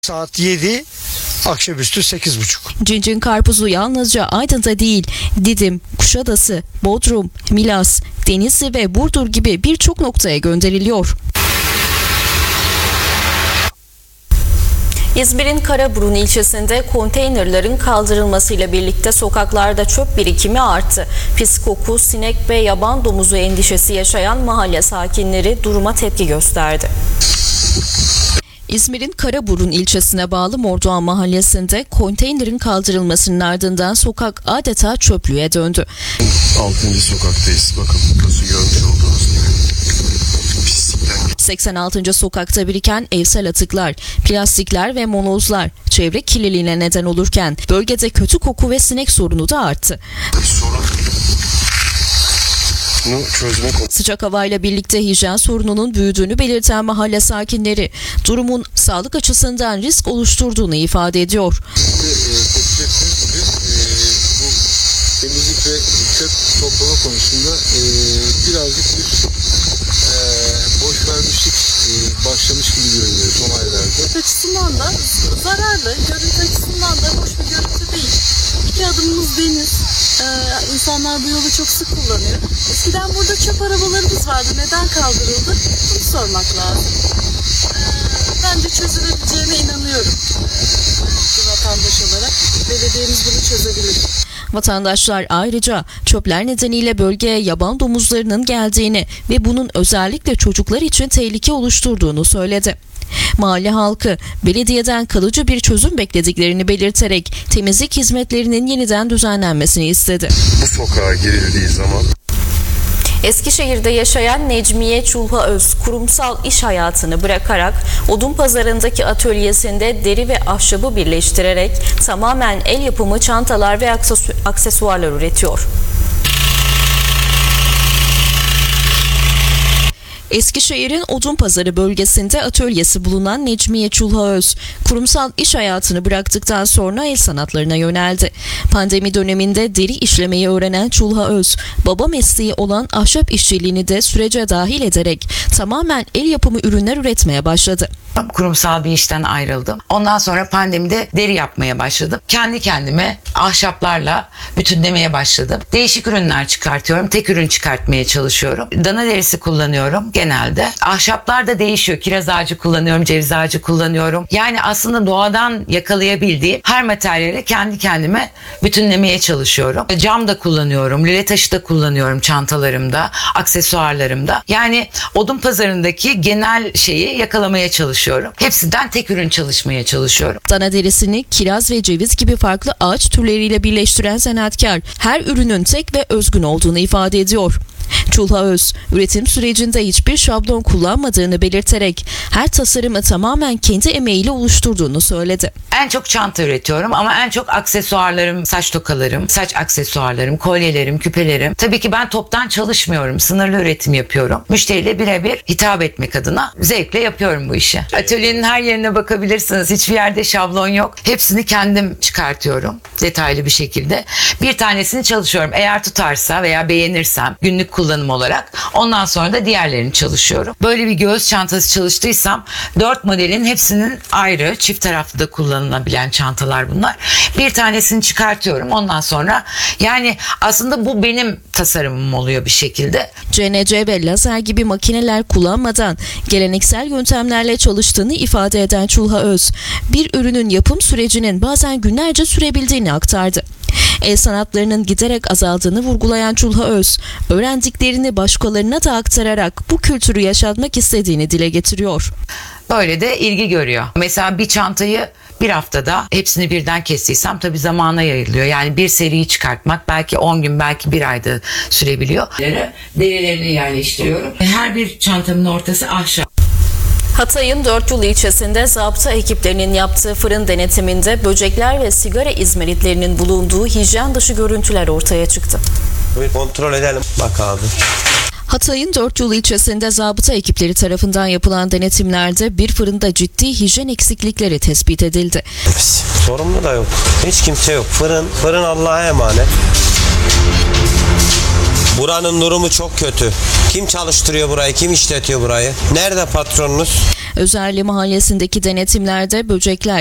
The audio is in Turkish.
Saat 7, akşamüstü 8.30. Cincin karpuzu yalnızca Aydın'da değil, Didim, Kuşadası, Bodrum, Milas, Denizli ve Burdur gibi birçok noktaya gönderiliyor. İzmir'in Karaburun ilçesinde konteynerlerin kaldırılmasıyla birlikte sokaklarda çöp birikimi arttı. Pis koku, sinek ve yaban domuzu endişesi yaşayan mahalle sakinleri duruma tepki gösterdi. İzmir'in Karaburun ilçesine bağlı Mordoğan mahallesinde konteynerin kaldırılmasının ardından sokak adeta çöplüğe döndü. 6. sokaktayız. Bakın nasıl görmüş olduğunuz gibi. Pislikten. 86. sokakta biriken evsel atıklar, plastikler ve molozlar çevre kirliliğine neden olurken bölgede kötü koku ve sinek sorunu da arttı. Çözmek. Sıcak havayla birlikte hijyen sorununun büyüdüğünü belirten mahalle sakinleri durumun sağlık açısından risk oluşturduğunu ifade ediyor. Bu temizlik ve çöp toplama konusunda birazcık bir boş vermişlik başlamış gibi görünüyor son aylarda. Açısından da zararlı, görüntü açısından da hoş bir görüntü değil. 2 adımımız deniz. İnsanlar bu yolu çok sık kullanıyor. Eskiden burada çöp arabalarımız vardı. Neden kaldırıldı? Bunu sormak lazım. Bence çözülebileceğine inanıyorum. Bir vatandaş olarak belediyemiz bunu çözebilir. Vatandaşlar ayrıca çöpler nedeniyle bölgeye yaban domuzlarının geldiğini ve bunun özellikle çocuklar için tehlike oluşturduğunu söyledi. Mahalle halkı belediyeden kalıcı bir çözüm beklediklerini belirterek temizlik hizmetlerinin yeniden düzenlenmesini istedi. Bu sokağa girildiği zaman Eskişehir'de yaşayan Necmiye Çulhaöz kurumsal iş hayatını bırakarak Odunpazarı'ndaki atölyesinde deri ve ahşabı birleştirerek tamamen el yapımı çantalar ve aksesuarlar üretiyor. Eskişehir'in Odunpazarı bölgesinde atölyesi bulunan Necmiye Çulhaöz, kurumsal iş hayatını bıraktıktan sonra el sanatlarına yöneldi. Pandemi döneminde deri işlemeyi öğrenen Çulhaöz, baba mesleği olan ahşap işçiliğini de sürece dahil ederek tamamen el yapımı ürünler üretmeye başladı. Kurumsal bir işten ayrıldım. Ondan sonra pandemide deri yapmaya başladım. Kendi kendime ahşaplarla bütünlemeye başladım. Değişik ürünler çıkartıyorum. Tek ürün çıkartmaya çalışıyorum. Dana derisi kullanıyorum genelde. Ahşaplar da değişiyor. Kiraz ağacı kullanıyorum, ceviz ağacı kullanıyorum. Yani aslında doğadan yakalayabildiğim her materyali kendi kendime bütünlemeye çalışıyorum. Cam da kullanıyorum, lüle taşı da kullanıyorum çantalarımda, aksesuarlarımda. Yani Odunpazarı'ndaki genel şeyi yakalamaya çalışıyorum. Hepsinden tek ürün çalışmaya çalışıyorum. Dana derisini kiraz ve ceviz gibi farklı ağaç türleriyle birleştiren zanaatkar her ürünün tek ve özgün olduğunu ifade ediyor. Çulhaöz, üretim sürecinde hiçbir şablon kullanmadığını belirterek her tasarımı tamamen kendi emeğiyle oluşturduğunu söyledi. En çok çanta üretiyorum ama en çok aksesuarlarım, saç tokalarım, saç aksesuarlarım, kolyelerim, küpelerim. Tabii ki ben toptan çalışmıyorum. Sınırlı üretim yapıyorum. Müşteriyle birebir hitap etmek adına zevkle yapıyorum bu işi. Atölyenin her yerine bakabilirsiniz. Hiçbir yerde şablon yok. Hepsini kendim çıkartıyorum detaylı bir şekilde. Bir tanesini çalışıyorum. Eğer tutarsa veya beğenirsem günlük kullanım olarak ondan sonra da diğerlerini çalışıyorum. Böyle bir göğüs çantası çalıştıysam 4 modelin hepsinin ayrı çift taraflı da kullanılabilen çantalar bunlar. Bir tanesini çıkartıyorum ondan sonra yani aslında bu benim tasarımım oluyor bir şekilde. CNC ve lazer gibi makineler kullanmadan geleneksel yöntemlerle çalıştığını ifade eden Çulhaöz, bir ürünün yapım sürecinin bazen günlerce sürebildiğini aktardı. El sanatlarının giderek azaldığını vurgulayan Çulhaöz, öğrendiklerini başkalarına da aktararak bu kültürü yaşatmak istediğini dile getiriyor. Böyle de ilgi görüyor. Mesela bir çantayı bir haftada hepsini birden kestiysem tabii zamana yayılıyor. Yani bir seriyi çıkartmak belki 10 gün belki bir ayda sürebiliyor. Derilerini yerleştiriyorum. Her bir çantamın ortası ahşap. Hatay'ın Dörtyol ilçesinde zabıta ekiplerinin yaptığı fırın denetiminde böcekler ve sigara izmaritlerinin bulunduğu hijyen dışı görüntüler ortaya çıktı. Bir kontrol edelim. Bak abi. Hatay'ın Dörtyol ilçesinde zabıta ekipleri tarafından yapılan denetimlerde bir fırında ciddi hijyen eksiklikleri tespit edildi. Sorumlu da yok. Hiç kimse yok. Fırın Allah'a emanet. Buranın durumu çok kötü. Kim çalıştırıyor burayı? Kim işletiyor burayı? Nerede patronunuz? Özerli Mahallesi'ndeki denetimlerde böcekler